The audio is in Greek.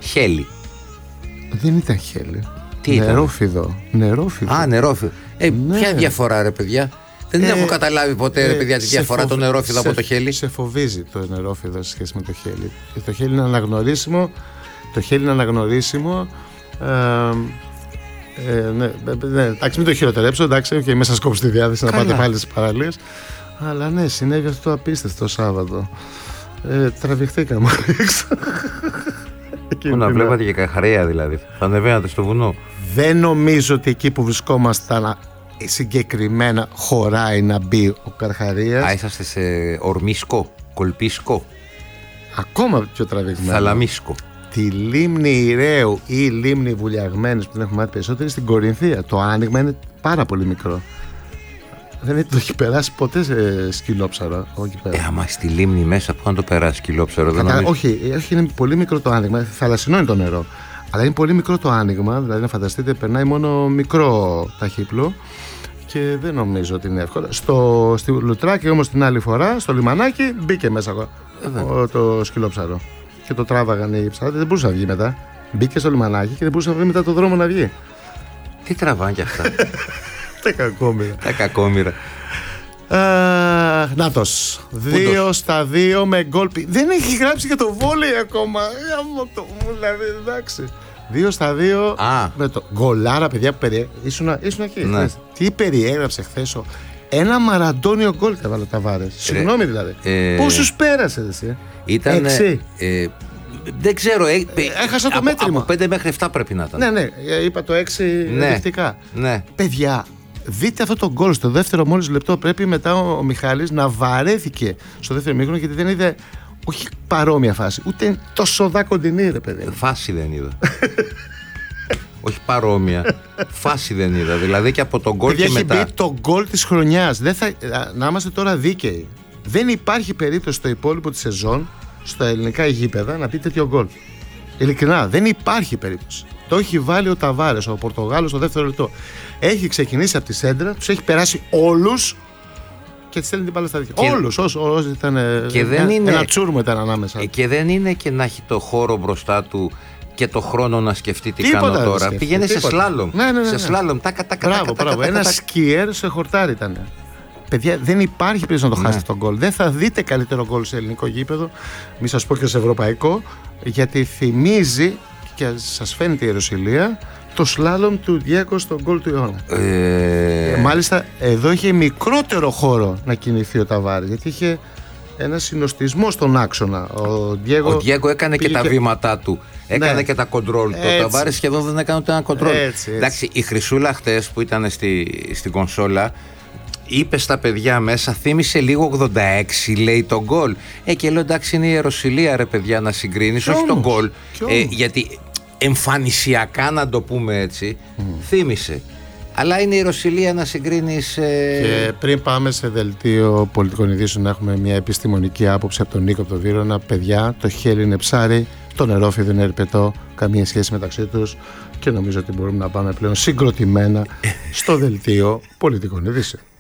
Χέλη. Δεν ήταν χέλη. Τι Νερόφιδο. Α, νερόφιδο. Ναι. Ποια διαφορά, ρε παιδιά? Δεν έχω καταλάβει ποτέ, ρε παιδιά, τη διαφορά το νερόφιδο από το χέλη. Σε φοβίζει το νερόφιδο σε σχέση με το χέλη. Το χέλη είναι αναγνωρίσιμο. Ναι, εντάξει, μην το χειροτερέψω, εντάξει, και μέσα σκόψω τη διάθεση να πάτε πάλι στις παραλίες. Αλλά ναι, συνέβη αυτό το απίστευτο Σάββατο. Τραβηχτήκαμε έξω. Πού να βλέπατε και Καρχαρία δηλαδή? Θα ανεβαίνατε στο βουνό? Δεν νομίζω ότι εκεί που βρισκόμασταν συγκεκριμένα χωράει να μπει ο Καρχαρίας. Α, είσαστε σε Ορμίσκο, Κολπίσκο, ακόμα πιο τραβηγμένο. Θαλαμίσκο. Τη λίμνη Ηρέου ή λίμνη Βουλιαγμένης που την έχουμε μάθει περισσότερο στην Κορινθία. Το άνοιγμα είναι πάρα πολύ μικρό. Δεν το έχει περάσει ποτέ σε σκυλόψαρο. Άμα στη λίμνη μέσα, πού να το περάσει σκυλόψαρο? Όχι, είναι πολύ μικρό το άνοιγμα. Θαλασσινό είναι το νερό. Αλλά είναι πολύ μικρό το άνοιγμα. Δηλαδή, να φανταστείτε, περνάει μόνο μικρό ταχύπλο. Και δεν νομίζω ότι είναι εύκολο. Στη Λουτράκη όμως την άλλη φορά, στο λιμανάκι, μπήκε μέσα το σκυλόψαρο. Και το τράβαγαν οι ψαράδες, δεν μπορούσε να βγει μετά. Μπήκε στο λιμανάκι και δεν μπορούσε να βγει μετά το δρόμο να βγει. Τι τραβάνε κι αυτά? Τα κακόμοιρα. Νάτος. 2-2 με γκολ. Δεν έχει γράψει για το βόλεϊ ακόμα. Δηλαδή, εντάξει. 2-2 με το γκολάρα, παιδιά, που ήσουν εκεί. Ναι. Τι περιέγραψε χθες? Ένα μαραντόνιο γκολ θα βάλω ο Ταβάρες. Συγγνώμη δηλαδή. Πόσους πέρασε εσύ? Ήταν 6. Δεν ξέρω. Έχασα το μέτρημα. Από 5 μέχρι 7 πρέπει να ήταν. Ναι, είπα το 6 δευτικά. Ναι. Παιδιά, δείτε αυτό το γκολ στο δεύτερο μόλις λεπτό. Πρέπει μετά ο Μιχάλης να βαρέθηκε στο δεύτερο μήχρονο, γιατί δεν είδε, όχι παρόμοια φάση, ούτε τόσο κοντινή, ρε παιδί. Φάση δεν είδα. Όχι παρόμοια. Φάση δεν είδα. Δηλαδή και από τον γκολ και μετά. Έχει μπει το γκολ της χρονιάς. Να είμαστε τώρα δίκαιοι. Δεν υπάρχει περίπτωση στο υπόλοιπο της σεζόν, στα ελληνικά γήπεδα, να πει τέτοιο γκολ. Ειλικρινά, δεν υπάρχει περίπτωση. Το έχει βάλει ο Ταβάρες, ο Πορτογάλος, στο δεύτερο λεπτό. Έχει ξεκινήσει από τη σέντρα, τους έχει περάσει όλους και τη στέλνει την μπάλα στα δίχτυα. Όλους, όσοι ήταν. Ένα τσούρμο ήταν ανάμεσα. Και δεν είναι και να έχει το χώρο μπροστά του και το χρόνο να σκεφτεί τι κάνω τώρα. Πηγαίνει σε σλάλομ. Ναι. Σε σλάλομ. Μπράβο. Ένα σκιέρ σε χορτάρι ήταν. Παιδιά, δεν υπάρχει περίπτωση να το χάσετε τον γκολ. Δεν θα δείτε καλύτερο γκολ σε ελληνικό γήπεδο, μη σας πω και σε ευρωπαϊκό, γιατί θυμίζει, και σας φαίνεται η Ιεροσυλία, το σλάλομ του Διέγκο στον γκολ του Ιώνα. Μάλιστα, εδώ είχε μικρότερο χώρο να κινηθεί ο Ταβάρης, γιατί είχε ένα συνοστισμό στον άξονα. Ο Διέγκο έκανε και τα βήματά του. Έκανε και τα κοντρόλ. Το Ταβάρης σχεδόν δεν έκανε ούτε ένα κοντρόλ. Εντάξει, η Χρυσούλα χτες που ήταν στην κονσόλα είπε στα παιδιά μέσα, θύμισε λίγο 86, λέει, το γκολ. Και λέω, εντάξει, είναι η Ιεροσυλία, ρε παιδιά, να συγκρίνεις, όχι το γκολ. Γιατί εμφανισιακά, να το πούμε έτσι, θύμισε. Αλλά είναι η Ιεροσυλία να συγκρίνεις. Και πριν πάμε σε δελτίο πολιτικών ειδήσεων, να έχουμε μια επιστημονική άποψη από τον Νίκο από το Βύρωνα. Παιδιά, το χέλι είναι ψάρι, το νερόφιδο είναι ερπετό, καμία σχέση μεταξύ τους. Και νομίζω ότι μπορούμε να πάμε πλέον συγκροτημένα στο δελτίο πολιτικών ειδήσεων.